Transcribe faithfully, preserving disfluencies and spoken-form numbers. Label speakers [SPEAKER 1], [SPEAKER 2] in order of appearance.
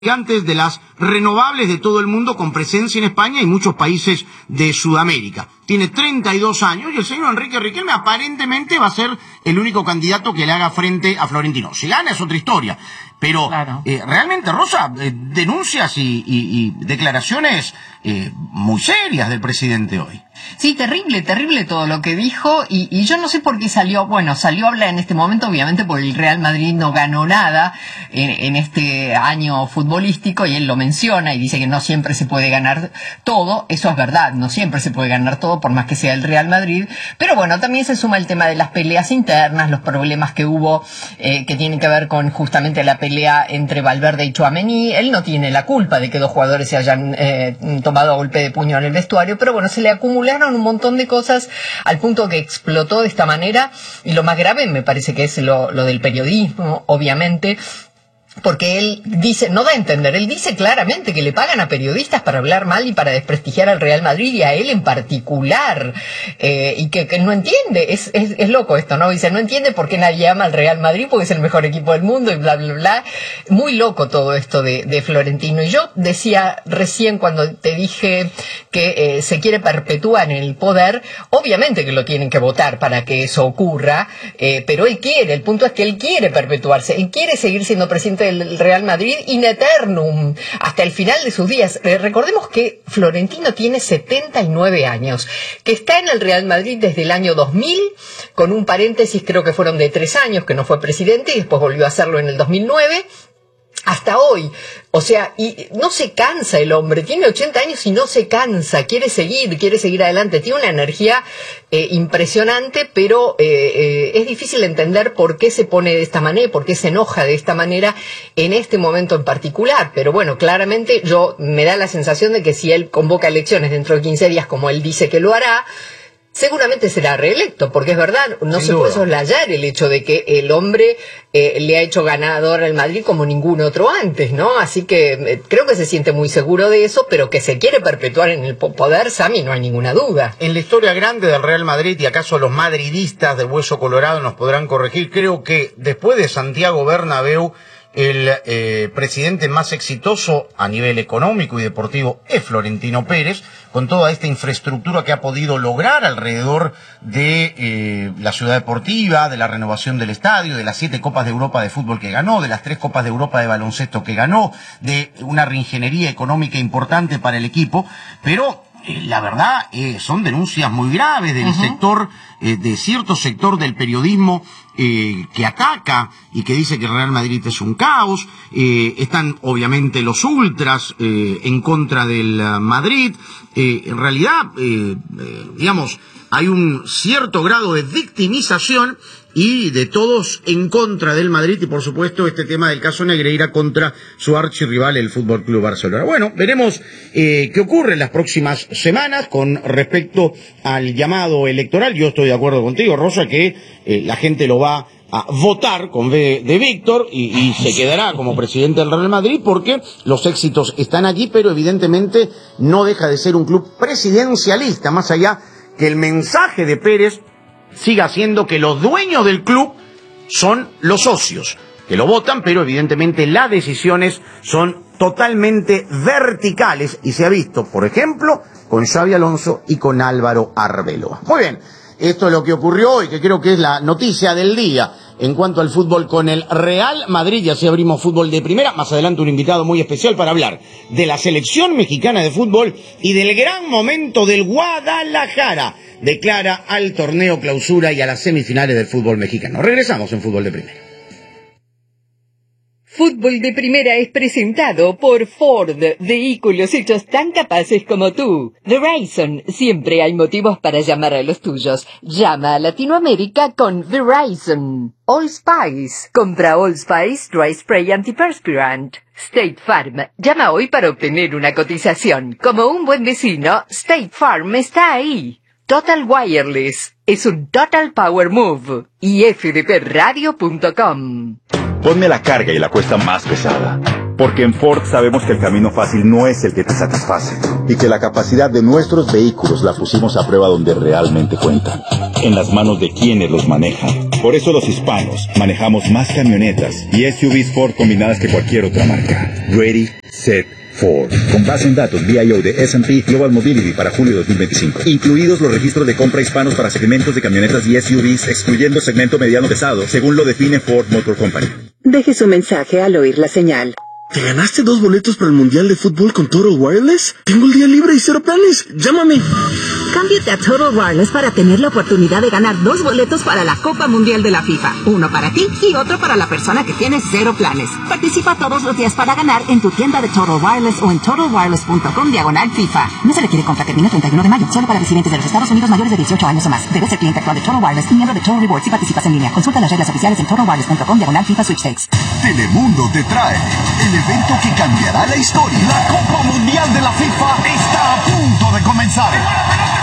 [SPEAKER 1] gigantes de las renovables de todo el mundo con presencia en España y muchos países de Sudamérica. Tiene treinta y dos años y el señor Enrique Riquelme aparentemente va a ser el único candidato que le haga frente a Florentino. Si gana es otra historia, pero claro. eh, realmente, Rosa, eh, denuncias y, y, y declaraciones eh, muy serias del presidente hoy.
[SPEAKER 2] Sí, terrible, terrible todo lo que dijo y, y yo no sé por qué salió, bueno, salió a hablar en este momento obviamente porque el Real Madrid no ganó nada en, en este año futbolístico y él lo menciona y dice que no siempre se puede ganar todo, eso es verdad, no siempre se puede ganar todo por más que sea el Real Madrid, pero bueno, también se suma el tema de las peleas internas, los problemas que hubo eh, que tienen que ver con justamente la pelea entre Valverde y Tchouaméni. Él no tiene la culpa de que dos jugadores se hayan eh, tomado a golpe de puño en el vestuario, pero bueno, se le acumula un montón de cosas al punto que explotó de esta manera y lo más grave me parece que es lo, lo del periodismo, obviamente, porque él dice, no da a entender, él dice claramente que le pagan a periodistas para hablar mal y para desprestigiar al Real Madrid y a él en particular, eh, y que, que no entiende, es, es, es loco esto, ¿no? Dice, no entiende por qué nadie ama al Real Madrid porque es el mejor equipo del mundo y bla, bla, bla. Muy loco todo esto de, de Florentino. Y yo decía recién cuando te dije que eh, se quiere perpetuar en el poder, obviamente que lo tienen que votar para que eso ocurra, eh, pero él quiere, el punto es que él quiere perpetuarse, él quiere seguir siendo presidente del Real Madrid in eternum, hasta el final de sus días. Eh, recordemos que Florentino tiene setenta y nueve años, que está en el Real Madrid desde el año dos mil, con un paréntesis creo que fueron de tres años, que no fue presidente, y después volvió a hacerlo en el dos mil nueve, hasta hoy. O sea, y no se cansa el hombre, tiene ochenta años y no se cansa, quiere seguir, quiere seguir adelante, tiene una energía eh, impresionante, pero eh, eh, es difícil entender por qué se pone de esta manera, por qué se enoja de esta manera en este momento en particular. Pero bueno, claramente yo me da la sensación de que si él convoca elecciones dentro de quince días, como él dice que lo hará, seguramente será reelecto, porque es verdad, no Sin se duda. puede soslayar el hecho de que el hombre eh, le ha hecho ganador al Madrid como ningún otro antes, ¿no? Así que eh, creo que se siente muy seguro de eso, pero que se quiere perpetuar en el poder, Sami, no hay ninguna duda.
[SPEAKER 1] En la historia grande del Real Madrid, y acaso los madridistas de hueso colorado nos podrán corregir, creo que después de Santiago Bernabéu, el eh, presidente más exitoso a nivel económico y deportivo es Florentino Pérez, con toda esta infraestructura que ha podido lograr alrededor de eh, la ciudad deportiva, de la renovación del estadio, de las siete Copas de Europa de fútbol que ganó, de las tres Copas de Europa de baloncesto que ganó, de una reingeniería económica importante para el equipo, pero eh, la verdad eh, son denuncias muy graves del uh-huh. sector, eh, de cierto sector del periodismo eh, que ataca y que dice que el Real Madrid es un caos. Eh, están obviamente los ultras eh, en contra del uh, Madrid. Eh, en realidad, eh, eh, digamos, hay un cierto grado de victimización y de todos en contra del Madrid, y por supuesto este tema del caso Negreira contra su archirrival, el Fútbol Club Barcelona. Bueno, veremos eh, qué ocurre en las próximas semanas con respecto al llamado electoral. Yo estoy de acuerdo contigo, Rosa, que eh, la gente lo va a votar con V de Víctor y, y se quedará como presidente del Real Madrid porque los éxitos están aquí, pero evidentemente no deja de ser un club presidencialista, más allá que el mensaje de Pérez siga siendo que los dueños del club son los socios, que lo votan, pero evidentemente las decisiones son totalmente verticales y se ha visto, por ejemplo, con Xabi Alonso y con Álvaro Arbeloa. Muy bien, esto es lo que ocurrió hoy, que creo que es la noticia del día en cuanto al fútbol con el Real Madrid. Y así abrimos fútbol de primera. Más adelante un invitado muy especial para hablar de la selección mexicana de fútbol y del gran momento del Guadalajara de cara al torneo clausura y a las semifinales del fútbol mexicano. Regresamos en fútbol de primera.
[SPEAKER 3] Fútbol de Primera es presentado por Ford, vehículos hechos tan capaces como tú. Verizon, siempre hay motivos para llamar a los tuyos. Llama a Latinoamérica con Verizon. All Spice, compra All Spice Dry Spray Antiperspirant. State Farm, llama hoy para obtener una cotización. Como un buen vecino, State Farm está ahí. Total Wireless, es un Total Power Move. Y f d p radio punto com.
[SPEAKER 4] Ponme la carga y la cuesta más pesada. Porque en Ford sabemos que el camino fácil no es el que te satisface. Y que la capacidad de nuestros vehículos la pusimos a prueba donde realmente cuentan. En las manos de quienes los manejan. Por eso los hispanos manejamos más camionetas y S U Vs Ford combinadas que cualquier otra marca. Ready, set, Ford. Con base en datos V I O de S and P Global Mobility para julio de dos mil veinticinco. Incluidos los registros de compra hispanos para segmentos de camionetas y S U Vs, excluyendo segmento mediano pesado, según lo define Ford Motor Company.
[SPEAKER 3] Deje su mensaje al oír la señal.
[SPEAKER 5] ¿Te ganaste dos boletos para el Mundial de Fútbol con Total Wireless? Tengo el día libre y cero planes. ¡Llámame!
[SPEAKER 6] Cámbiate a Total Wireless para tener la oportunidad de ganar dos boletos para la Copa Mundial de la FIFA. Uno para ti y otro para la persona que tiene cero planes. Participa todos los días para ganar en tu tienda de Total Wireless o en total wireless punto com diagonal FIFA. No se requiere compra, termina el treinta y uno de mayo. Solo para residentes de los Estados Unidos mayores de dieciocho años o más. Debes ser cliente actual de Total Wireless y miembro de Total Rewards si participas en línea. Consulta las reglas oficiales en total wireless punto com diagonal FIFA Sweepstakes.
[SPEAKER 7] Telemundo te trae el evento que cambiará la historia. La Copa Mundial de la FIFA está a punto de comenzar.